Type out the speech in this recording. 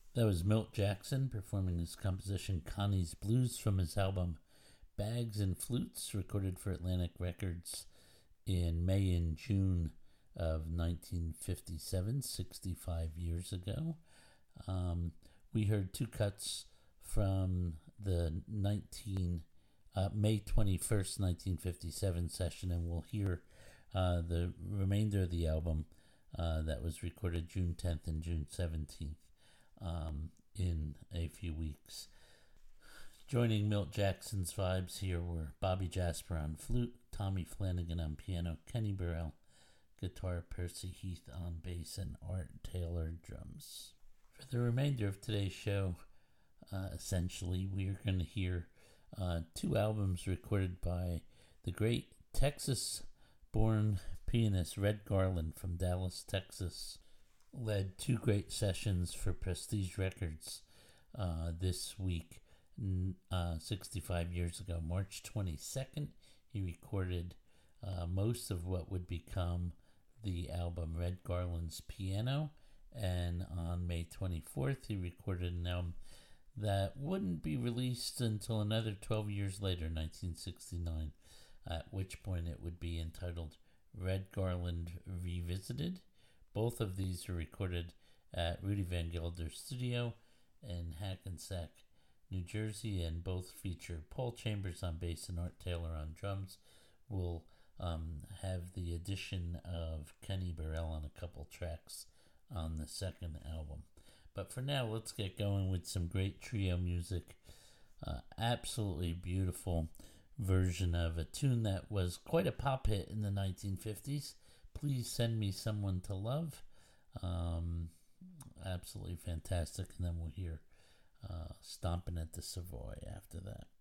That was Milt Jackson performing his composition Connie's Blues from his album Bags and Flutes, recorded for Atlantic Records in May and June of 1957, 65 years ago. We heard two cuts from the May 21st, 1957 session, and we'll hear the remainder of the album that was recorded June 10th and June 17th in a few weeks. Joining Milt Jackson's vibes here were Bobby Jasper on flute, Tommy Flanagan on piano, Kenny Burrell guitar, Percy Heath on bass, and Art Taylor drums. For the remainder of today's show, essentially, we are going to hear two albums recorded by the great Texas-born pianist Red Garland from Dallas, Texas. Led two great sessions for Prestige Records this week, 65 years ago. March 22nd, he recorded most of what would become the album Red Garland's Piano, and on May 24th, he recorded an album that wouldn't be released until another 12 years later, 1969, at which point it would be entitled Red Garland Revisited. Both of these are recorded at Rudy Van Gelder's studio in Hackensack, New Jersey, and both feature Paul Chambers on bass and Art Taylor on drums. We'll have the addition of Kenny Burrell on a couple tracks on the second album. But for now, let's get going with some great trio music. Absolutely beautiful version of a tune that was quite a pop hit in the 1950s. Please Send Me Someone to Love. Absolutely fantastic. And then we'll hear Stompin' at the Savoy after that.